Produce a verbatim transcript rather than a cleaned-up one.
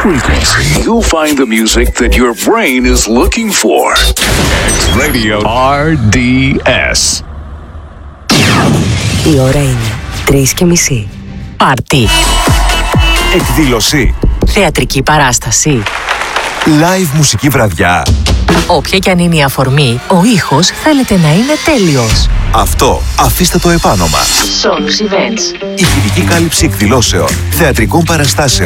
frequency, you'll find the music that your brain is looking for. X-Radio αρ ντι ες. Η ώρα είναι τρεις και μισή. Πάρτι. Εκδήλωση. Θεατρική παράσταση. Live μουσική βραδιά. Όποια κι αν είναι η αφορμή, ο ήχος θέλετε να είναι τέλειος. Αυτό αφήστε το επάνομα. Solus Events. Η ειδική κάλυψη εκδηλώσεων, θεατρικών παραστάσεων,